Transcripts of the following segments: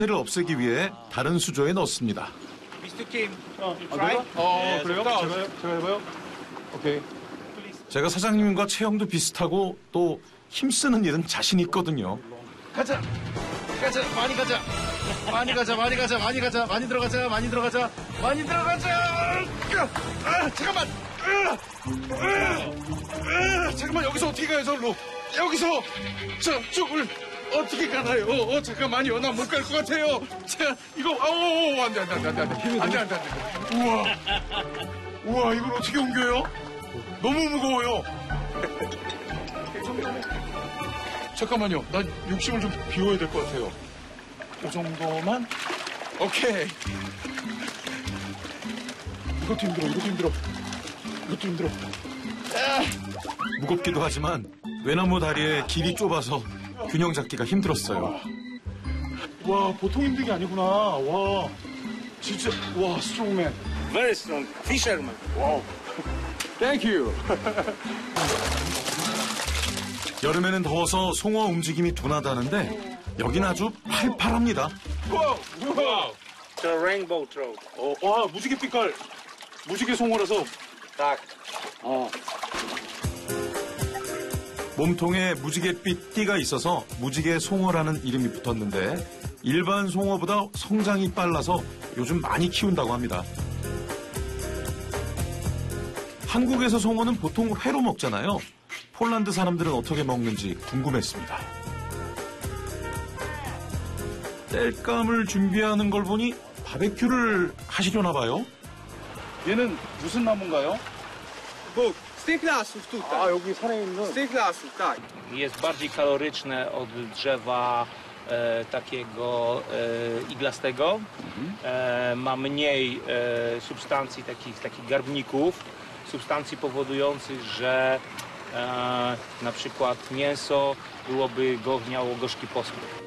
를 없애기 위해 다른 수조에 넣습니다. Mr. Kim, 그래요? 제가 해봐요? 오케이. 제가 사장님과 체형도 비슷하고 또 힘쓰는 일은 자신 있거든요. 가자, 많이 가자. 많이 들어가자. 잠깐만. 잠깐만, 여기서 어떻게 가요, 절로? 여기서 저쪽을 어떻게 가나요? 잠깐만요, 나 못 갈 것 같아요. 자, 이거, 안 돼. 우와, 이걸 어떻게 옮겨요? 너무 무거워요. 잠깐만요, 나 욕심을 좀 비워야 될 것 같아요. 그 정도만? 오케이. 이것도 힘들어. 무겁기도 하지만 외나무 다리에 길이 좁아서 균형 잡기가 힘들었어요. 와, 보통 힘든 게 아니구나. 와, 진짜, 와, 스트롱맨. very strong fisherman. 와우. 땡큐. 여름에는 더워서 송어 움직임이 둔하다는데 여긴 아주 팔팔합니다. 와우. The rainbow trout. 와, 무지개 빛깔. 무지개 송어라서. Tak. 몸통에 무지갯빛 띠가 있어서 무지개 송어라는 이름이 붙었는데 일반 송어보다 성장이 빨라서 요즘 많이 키운다고 합니다. 한국에서 송어는 보통 회로 먹잖아요. 폴란드 사람들은 어떻게 먹는지 궁금했습니다. 땔감을 준비하는 걸 보니 바베큐를 하시려나 봐요. 얘는 무슨 나무인가요? Bóg, z tych lasów tutaj. 여기 산에 있는. Z tych lasów, tak. Jest bardziej kaloryczne od drzewa takiego iglastego. Ma mniej substancji, takich garbników, substancji powodujących, że na przykład mięso miało gorzki posmak.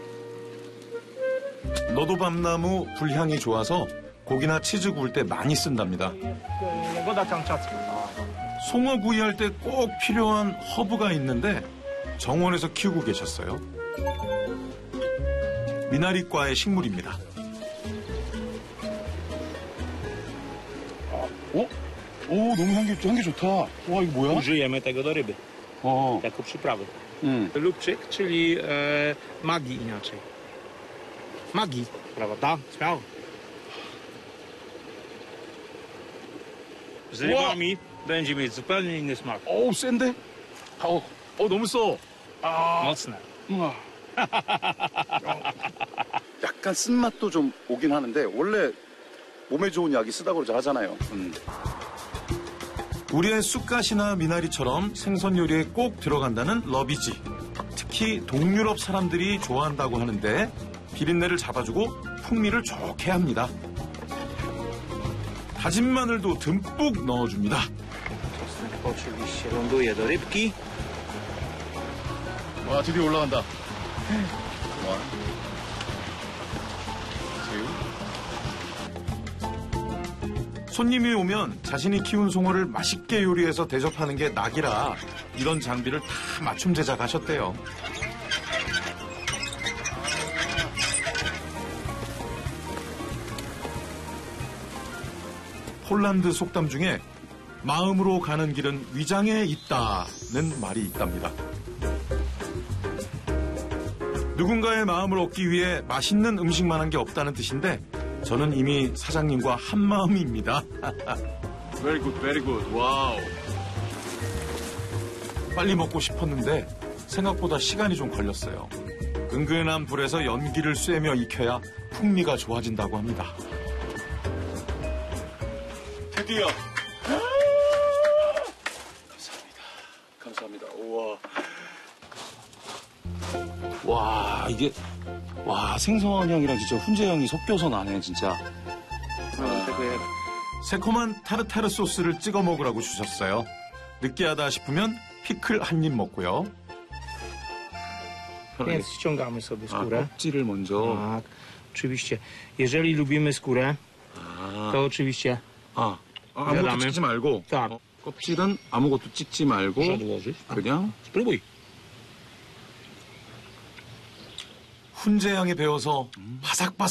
너도밤나무 불향이 좋아서 고기나 치즈 구울 때 많이 쓴답니다. Jagoda kamczacka. 송어 구이할 때 꼭 필요한 허브가 있는데 정원에서 키우고 계셨어요. 미나리과의 식물입니다. 너무 향기 좋다. 와, 이거 뭐야? Użyjemy tego do ryby, jako przyprawy. Lubczyk, czyli magii inaczej. Magii, prawda? Śmiało. Z rybami będzie mieć zupełnie inny smak. 센데? 너무 써. Mocne. 약간 쓴맛도 좀 오긴 하는데, 원래 몸에 좋은 약이 쓰다고 하잖아요. 우리의 쑥갓이나 미나리처럼 생선 요리에 꼭 들어간다는 러비지. 특히 동유럽 사람들이 좋아한다고 하는데 비린내를 잡아주고 풍미를 좋게 합니다. 다진 마늘도 듬뿍 넣어줍니다. Oczywiście ląduje do rybki. 와, 드디어 올라간다. 손님이 오면 자신이 키운 송어를 맛있게 요리해서 대접하는 게 낙이라 이런 장비를 다 맞춤 제작하셨대요. 폴란드 속담 중에 마음으로 가는 길은 위장에 있다는 말이 있답니다. 누군가의 마음을 얻기 위해 맛있는 음식만 한 게 없다는 뜻인데 저는 이미 사장님과 한마음입니다. Very good. 와우. 빨리 먹고 싶었는데 생각보다 시간이 좀 걸렸어요. 은근한 불에서 연기를 쐬며 익혀야 풍미가 좋아진다고 합니다. 드디어. 감사합니다. 우와. 와, 이게, 생선 향이랑 진짜 훈제 향이 섞여서 나네, 진짜. 새콤한 타르타르 소스를 찍어 먹으라고 주셨어요. 느끼하다 싶으면 피클 한 입 먹고요. Więc ściągamy sobie skórę. 껍질을 먼저. Tak, oczywiście. Jeżeli lubimy skórę, to oczywiście 아무것도 그다음에? 찍지 말고. tak, 껍질은 아무것도 찍지 말고. przedłożyć. 그냥. Spróbuj. 훈제향에 배워서 바삭바삭